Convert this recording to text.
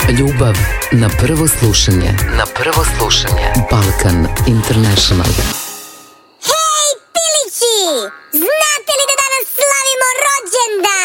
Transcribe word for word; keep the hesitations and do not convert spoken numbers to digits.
Ljubav na prvo slušanje. Na prvo slušanje. Balkan International. Hej, pilići! Znate li da danas slavimo rođendan?